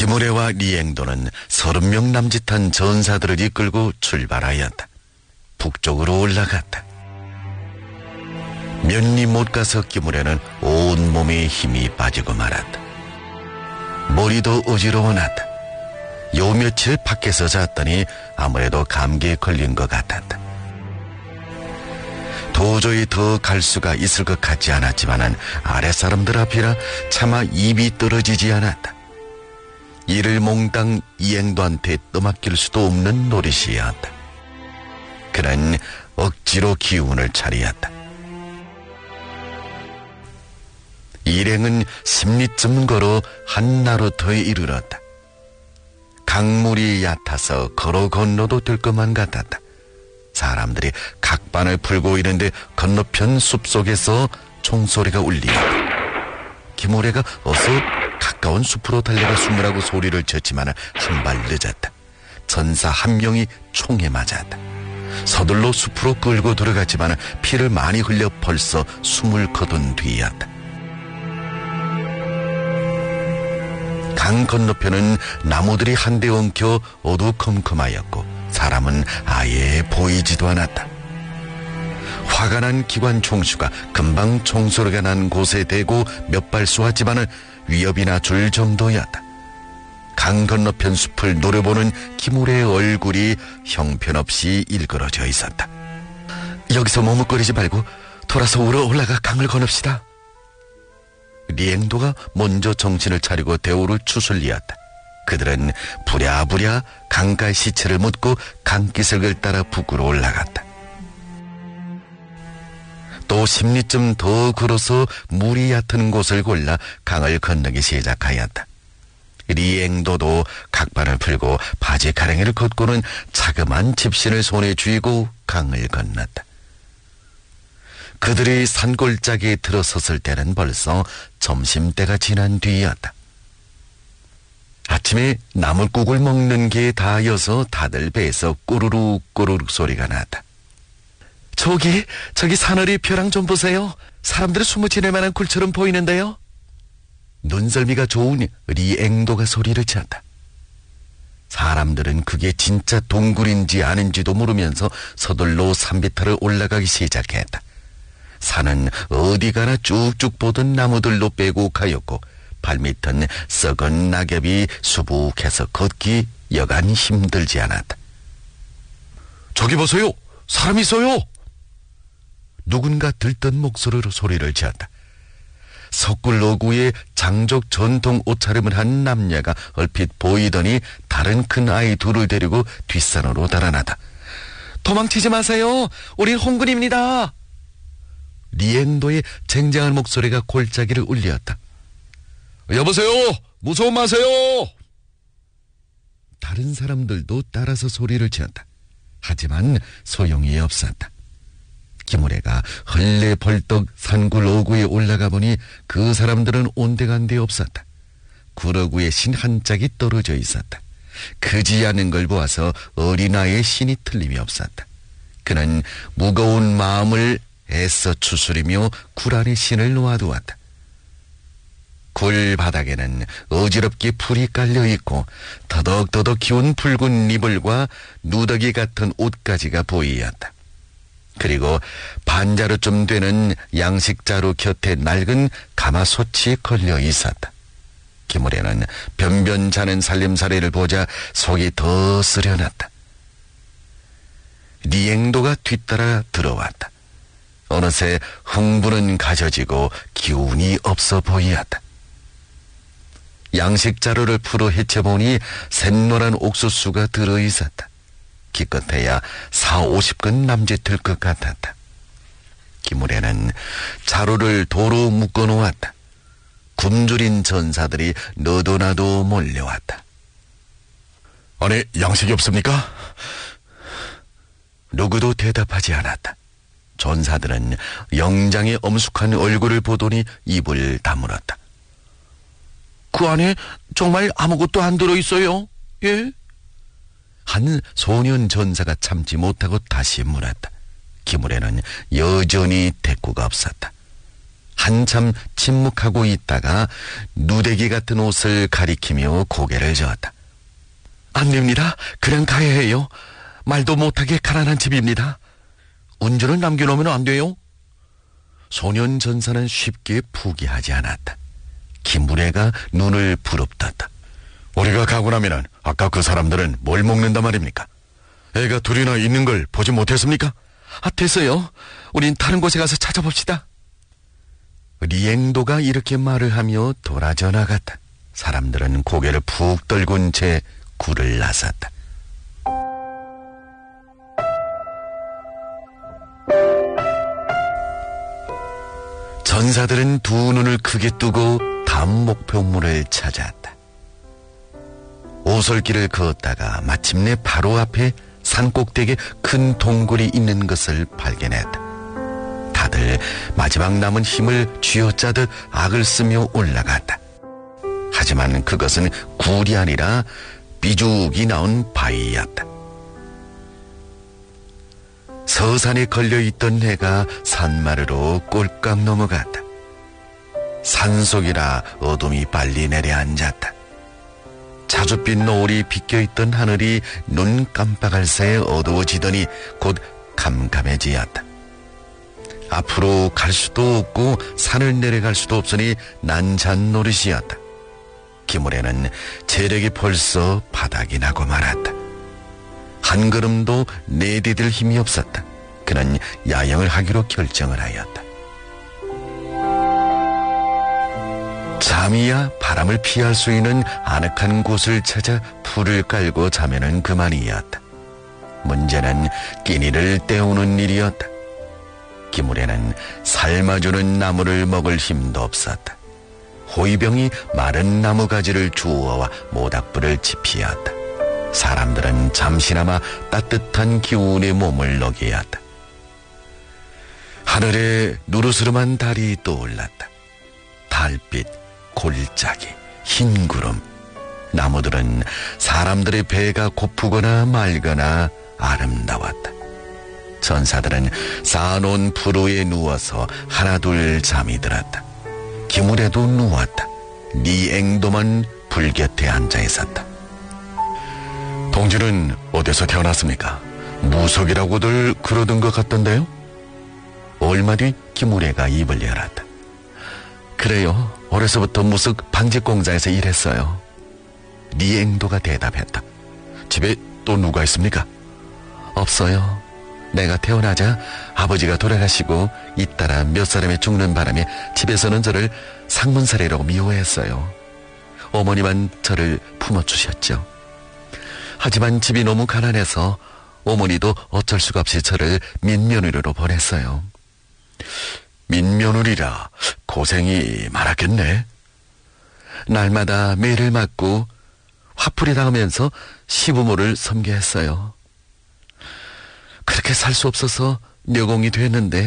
기무레와 리앵도는 30명 남짓한 전사들을 이끌고 출발하였다. 북쪽으로 올라갔다. 몇 리 못 가서 기무레는 온몸에 힘이 빠지고 말았다. 머리도 어지러워났다. 요 며칠 밖에서 잤더니 아무래도 감기에 걸린 것 같았다. 도저히 더 갈 수가 있을 것 같지 않았지만은 아랫사람들 앞이라 차마 입이 떨어지지 않았다. 이를 몽땅 이앵도한테 떠맡길 수도 없는 노릇이었다. 그는 억지로 기운을 차리었다. 일행은 10리쯤 걸어 한나루터에 이르렀다. 강물이 얕아서 걸어 건너도 될 것만 같았다. 사람들이 각반을 풀고 있는데 건너편 숲속에서 총소리가 울리었다. 기무레가 어서 가까운 숲으로 달려가 숨으라고 소리를 쳤지만 한 발 늦었다. 전사 한 명이 총에 맞았다. 서둘러 숲으로 끌고 들어갔지만 피를 많이 흘려 벌써 숨을 거둔 뒤였다. 강 건너편은 나무들이 한데 엉켜 어두컴컴하였고 사람은 아예 보이지도 않았다. 화가 난 기관 총수가 금방 총소리가 난 곳에 대고 몇 발 쏘았지만은 위협이나 줄 정도였다. 강 건너편 숲을 노려보는 기무레의 얼굴이 형편없이 일그러져 있었다. 여기서 머뭇거리지 말고 돌아서 우러 올라가 강을 건넙시다. 리앵도가 먼저 정신을 차리고 대오를 추슬리었다. 그들은 부랴부랴 강가의 시체를 묻고 강기슭을 따라 북으로 올라갔다. 또 10리쯤 더 걸어서 물이 얕은 곳을 골라 강을 건너기 시작하였다. 리앵도도 각반을 풀고 바지 가랭이를 걷고는 자그만 집신을 손에 쥐고 강을 건넜다. 그들이 산골짜기에 들어섰을 때는 벌써 점심때가 지난 뒤였다. 아침에 나물국을 먹는 게 다여서 다들 배에서 꼬르륵 꼬르륵 소리가 났다. 저기 사너리 벼랑 좀 보세요. 사람들이 숨어 지낼 만한 굴처럼 보이는데요. 눈썰미가 좋은 리앵도가 소리를 쳤다. 사람들은 그게 진짜 동굴인지 아닌지도 모르면서 서둘러 산비탈을 올라가기 시작했다. 산은 어디 가나 쭉쭉 뻗은 나무들로 빼곡하였고 발밑은 썩은 낙엽이 수북해서 걷기 여간 힘들지 않았다. 저기 보세요. 사람 있어요. 누군가 들뜬 목소리로 소리를 지었다. 석굴 어구에 장족 전통 옷차림을 한 남녀가 얼핏 보이더니 다른 큰 아이 둘을 데리고 뒷산으로 달아나다. 도망치지 마세요. 우린 홍군입니다. 리앵도의 쟁쟁한 목소리가 골짜기를 울렸다. 여보세요. 무서움 마세요. 다른 사람들도 따라서 소리를 지었다. 하지만 소용이 없었다. 기무레가 헐레벌떡 산굴 어구에 올라가 보니 그 사람들은 온데간데 없었다. 굴어구에 신 한 짝이 떨어져 있었다. 크지 않은 걸 보아서 어린아이의 신이 틀림이 없었다. 그는 무거운 마음을 애써 추스리며 굴 안에 신을 놓아두었다. 굴 바닥에는 어지럽게 풀이 깔려있고 더덕더덕 기운 붉은 이불과 누더기 같은 옷가지가 보이었다. 그리고 반자루쯤 되는 양식자루 곁에 낡은 가마솥이 걸려 있었다. 기무레는 변변 자는 살림살이를 보자 속이 더 쓰려났다. 리앵도가 뒤따라 들어왔다. 어느새 흥분은 가져지고 기운이 없어 보이었다. 양식자루를 풀어 헤쳐보니 샛노란 옥수수가 들어있었다. 기껏해야 40-50근 남짓될 것 같았다. 기무레는 자루를 도로 묶어놓았다. 굶주린 전사들이 너도나도 몰려왔다. 아니, 양식이 없습니까? 누구도 대답하지 않았다. 전사들은 영장의 엄숙한 얼굴을 보더니 입을 다물었다. 그 안에 정말 아무것도 안 들어있어요? 예? 한 소년 전사가 참지 못하고 다시 물었다. 기무레는 여전히 대꾸가 없었다. 한참 침묵하고 있다가 누대기 같은 옷을 가리키며 고개를 저었다. 안 됩니다. 그냥 가야 해요. 말도 못하게 가난한 집입니다. 운전을 남겨놓으면 안 돼요? 소년 전사는 쉽게 포기하지 않았다. 김무래가 눈을 부릅떴다. 우리가 가고 나면은 아까 그 사람들은 뭘 먹는단 말입니까? 애가 둘이나 있는 걸 보지 못했습니까? 됐어요. 우린 다른 곳에 가서 찾아봅시다. 리앵도가 이렇게 말을 하며 돌아져 나갔다. 사람들은 고개를 푹 떨군 채 굴을 나섰다. 전사들은 두 눈을 크게 뜨고 다음 목표물을 찾았다. 오솔길을 그었다가 마침내 바로 앞에 산꼭대기에 큰 동굴이 있는 것을 발견했다. 다들 마지막 남은 힘을 쥐어짜듯 악을 쓰며 올라갔다. 하지만 그것은 굴이 아니라 삐죽이 나온 바위였다. 서산에 걸려있던 해가 산마루로 꼴깍 넘어갔다. 산속이라 어둠이 빨리 내려앉았다. 자줏빛 노을이 비껴있던 하늘이 눈 깜빡할 새에 어두워지더니 곧 캄캄해지었다. 앞으로 갈 수도 없고 산을 내려갈 수도 없으니 난잔 노릇이었다. 김우래는 체력이 벌써 바닥이 나고 말았다. 한 걸음도 내디딜 힘이 없었다. 그는 야영을 하기로 결정을 하였다. 잠이야 바람을 피할 수 있는 아늑한 곳을 찾아 풀을 깔고 자면은 그만이었다. 문제는 끼니를 때우는 일이었다. 김우래는 삶아주는 나무를 먹을 힘도 없었다. 호위병이 마른 나무가지를 주워와 모닥불을 지피었다. 사람들은 잠시나마 따뜻한 기운에 몸을 녹이었다. 하늘에 누르스름한 달이 떠올랐다. 달빛, 골짜기, 흰 구름. 나무들은 사람들의 배가 고프거나 말거나 아름다웠다. 전사들은 쌓아놓은 푸르에 누워서 하나둘 잠이 들었다. 김우래도 누웠다. 리앵도만 불곁에 앉아 있었다. 동지는 어디서 태어났습니까? 무속이라고들 그러던 것 같던데요? 얼마 뒤 김우래가 입을 열었다. 그래요. 어려서부터 무속 방직 공장에서 일했어요. 리앵도가 대답했다. 집에 또 누가 있습니까? 없어요. 내가 태어나자 아버지가 돌아가시고 잇따라 몇 사람이 죽는 바람에 집에서는 저를 상문살이라고 미워했어요. 어머니만 저를 품어주셨죠. 하지만 집이 너무 가난해서 어머니도 어쩔 수가 없이 저를 민며느리로 보냈어요. 민며느리라 고생이 많았겠네. 날마다 매를 맞고 화풀이 당하면서 시부모를 섬겨야 했어요. 그렇게 살 수 없어서 녀공이 됐는데